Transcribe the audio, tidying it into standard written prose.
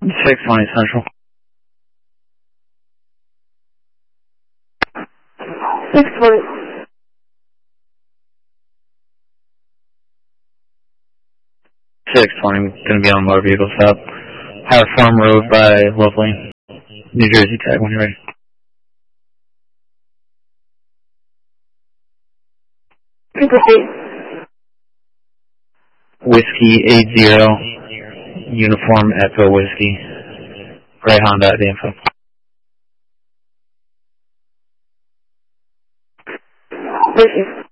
620 Central. 620. 620, going to be on motor vehicle stop. Howard Farm Road by Lovely, New Jersey. Tag when you're ready. Whiskey 80, Uniform Echo Whiskey, Gray Honda, the info. Thank you.